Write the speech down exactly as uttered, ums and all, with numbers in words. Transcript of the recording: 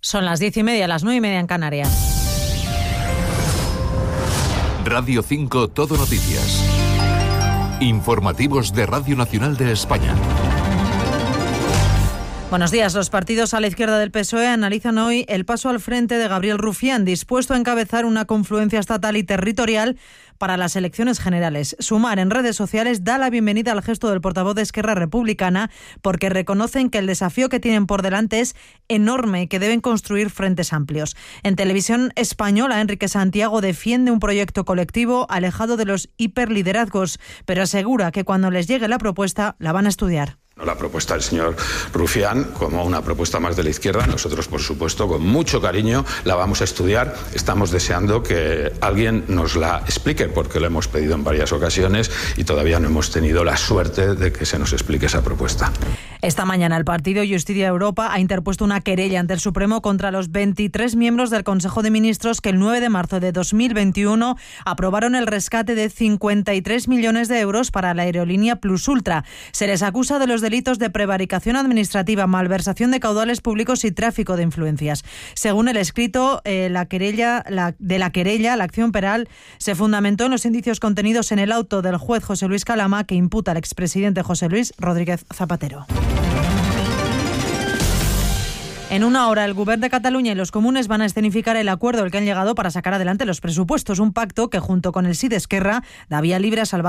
Son las diez y media, las nueve y media en Canarias. Radio cinco Todo Noticias. Informativos de Radio Nacional de España. Buenos días. Los partidos a la izquierda del P S O E analizan hoy el paso al frente de Gabriel Rufián, dispuesto a encabezar una confluencia estatal y territorial para las elecciones generales. Sumar en redes sociales da la bienvenida al gesto del portavoz de Esquerra Republicana, porque reconocen que el desafío que tienen por delante es enorme y que deben construir frentes amplios. En Televisión Española, Enrique Santiago defiende un proyecto colectivo alejado de los hiperliderazgos, pero asegura que cuando les llegue la propuesta la van a estudiar. La propuesta del señor Rufián como una propuesta más de la izquierda, nosotros por supuesto con mucho cariño la vamos a estudiar. Estamos deseando que alguien nos la explique porque lo hemos pedido en varias ocasiones y todavía no hemos tenido la suerte de que se nos explique esa propuesta. Esta mañana el partido Justicia Europa ha interpuesto una querella ante el Supremo contra los veintitrés miembros del Consejo de Ministros que el nueve de marzo de dos mil veintiuno aprobaron el rescate de cincuenta y tres millones de euros para la aerolínea Plus Ultra. Se les acusa de los delitos de prevaricación administrativa, malversación de caudales públicos y tráfico de influencias. Según el escrito eh, la querella, la, de la querella, la acción penal se fundamentó en los indicios contenidos en el auto del juez José Luis Calama, que imputa al expresidente José Luis Rodríguez Zapatero. En una hora, el Govern de Cataluña y los comunes van a escenificar el acuerdo al que han llegado para sacar adelante los presupuestos, un pacto que junto con el sí de Esquerra da vía libre a salvar